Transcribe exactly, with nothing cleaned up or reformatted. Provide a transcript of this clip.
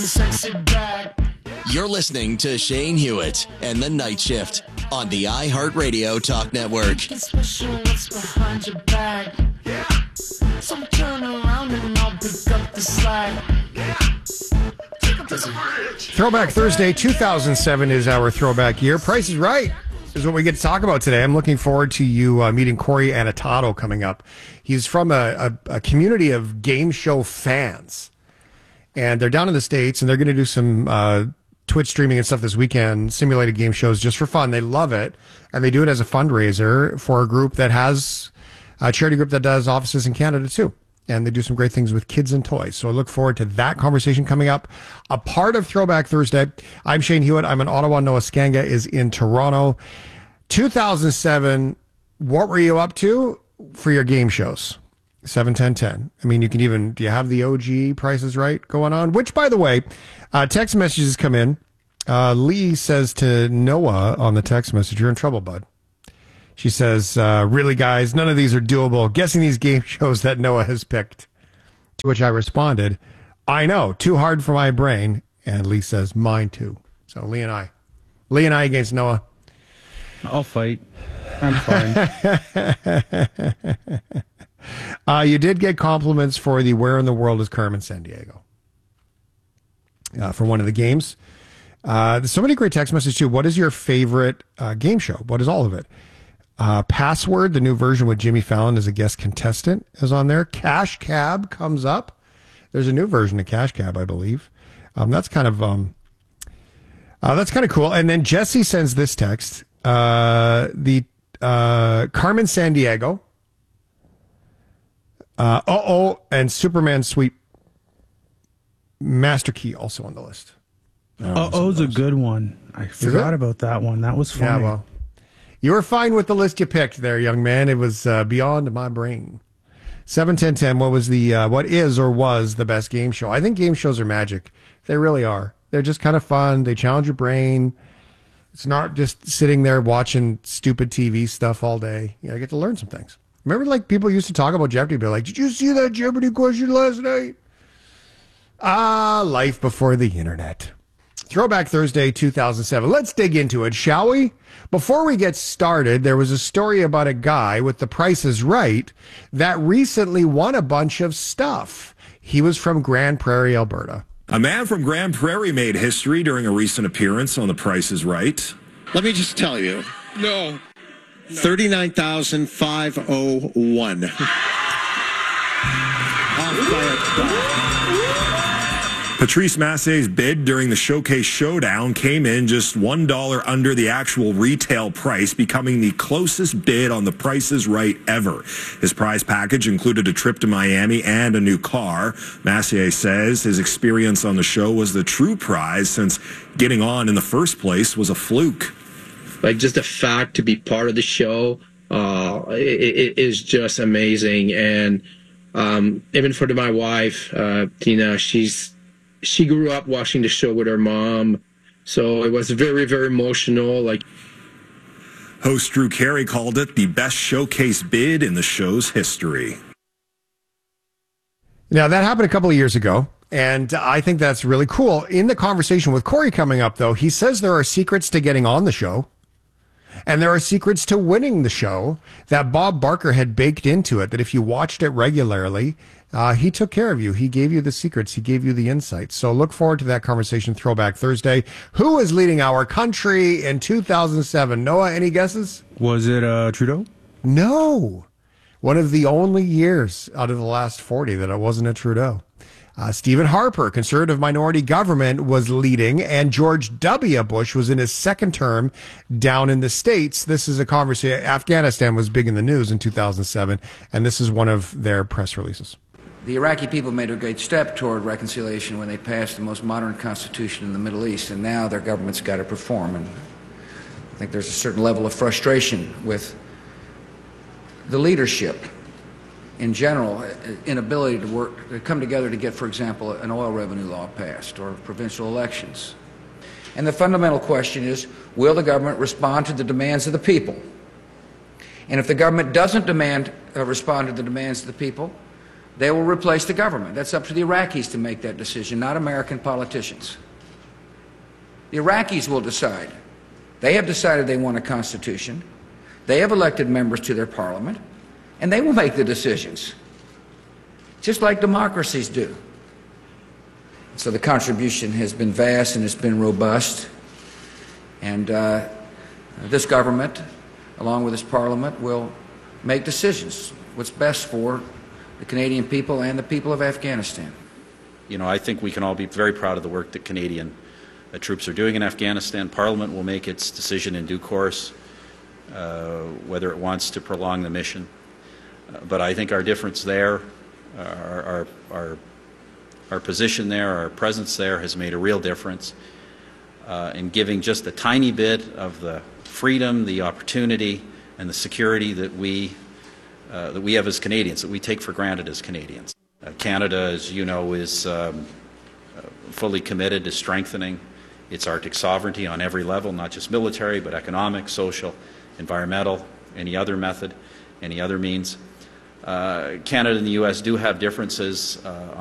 You're listening to Shane Hewitt and the Night Shift on the iHeartRadio Talk Network. So turn around and I'll pick up the slack. Throwback Thursday two thousand seven is our throwback year. Price is Right is what we get to talk about today. I'm looking forward to you uh, meeting Corey Anatato coming up. He's from a, a, a community of game show fans. And they're down in the States, and they're going to do some uh, Twitch streaming and stuff this weekend, simulated game shows just for fun. They love it, and they do it as a fundraiser for a group that has a charity group that does offices in Canada, too. And they do some great things with kids and toys. So I look forward to that conversation coming up. A part of Throwback Thursday. I'm Shane Hewitt. I'm in Ottawa. Noah Skanga is in Toronto. two thousand seven, what were you up to for your game shows? seven ten ten. I mean, you can even, do you have the O G Price is Right going on? Which, by the way, uh, text messages come in. Uh, Lee says to Noah on the text message, you're in trouble, bud. She says, uh, really, guys, none of these are doable. Guessing these game shows that Noah has picked. To which I responded, I know, too hard for my brain. And Lee says, mine too. So Lee and I. Lee and I against Noah. I'll fight. I'm fine. uh, you did get compliments for the Where in the World is Carmen Sandiego? Uh, for one of the games. Uh, there's so many great text messages, too. What is your favorite uh, game show? What is all of it? Uh, Password, the new version with Jimmy Fallon as a guest contestant, is on there. Cash Cab comes up. There's a new version of Cash Cab, I believe. Um, that's kind of um, uh, that's kind of cool. And then Jesse sends this text: uh, the uh, Carmen Sandiego, uh oh, and Superman Sweep Master Key also on the list. Uh oh's a good one. I forgot about that one. That was funny. Yeah, well. You were fine with the list you picked there, young man. It was uh, beyond my brain. seven ten ten, what was the, uh, what is or was the best game show? I think game shows are magic. They really are. They're just kind of fun. They challenge your brain. It's not just sitting there watching stupid T V stuff all day. You know, I get to learn some things. Remember, like, people used to talk about Jeopardy, be like, did you see that Jeopardy question last night? Ah, life before the internet. Throwback Thursday two thousand seven. Let's dig into it, shall we? Before we get started, there was a story about a guy with The Price is Right that recently won a bunch of stuff. He was from Grand Prairie, Alberta. A man from Grand Prairie made history during a recent appearance on The Price is Right. Let me just tell you. No. no. thirty-nine thousand five hundred one. Off by a dot. Patrice Massey's bid during the Showcase Showdown came in just one dollar under the actual retail price, becoming the closest bid on The Price is Right ever. His prize package included a trip to Miami and a new car. Massey says his experience on the show was the true prize, since getting on in the first place was a fluke. Like, just the fact to be part of the show uh, it, it is just amazing. And um, even for my wife, uh, Tina, she's She grew up watching the show with her mom, so it was very, very emotional. Like, host Drew Carey called it the best showcase bid in the show's history. Now, that happened a couple of years ago, and I think that's really cool. In the conversation with Corey coming up, though, he says there are secrets to getting on the show, and there are secrets to winning the show that Bob Barker had baked into it, that if you watched it regularly, Uh, he took care of you. He gave you the secrets. He gave you the insights. So look forward to that conversation, Throwback Thursday. Who is leading our country in two thousand seven? Noah, any guesses? Was it uh, Trudeau? No. One of the only years out of the last forty that it wasn't a Trudeau. Uh, Stephen Harper, conservative minority government, was leading, and George W. Bush was in his second term down in the States. This is a conversation. Afghanistan was big in the news in two thousand seven, and this is one of their press releases. The Iraqi people made a great step toward reconciliation when they passed the most modern constitution in the Middle East, and now their government's got to perform. And I think there's a certain level of frustration with the leadership in general, inability to work, to come together to get, for example, an oil revenue law passed or provincial elections. And the fundamental question is, will the government respond to the demands of the people? And if the government doesn't demand, uh, respond to the demands of the people, they will replace the government. That's up to the Iraqis to make that decision, not American politicians. The Iraqis will decide. They have decided they want a constitution. They have elected members to their parliament, and they will make the decisions, just like democracies do. So the contribution has been vast and it's been robust. And uh, this government, along with this parliament, will make decisions, what's best for the Canadian people and the people of Afghanistan. You know, I think we can all be very proud of the work that Canadian uh, troops are doing in Afghanistan. Parliament will make its decision in due course, uh, whether it wants to prolong the mission. Uh, but I think our difference there, uh, our, our, our, our position there, our presence there has made a real difference uh, in giving just a tiny bit of the freedom, the opportunity, and the security that we, uh, that we have as Canadians, that we take for granted as Canadians. Uh, Canada, as you know, is um, uh, fully committed to strengthening its Arctic sovereignty on every level, not just military, but economic, social, environmental, any other method, any other means. Uh, Canada and the U S do have differences uh,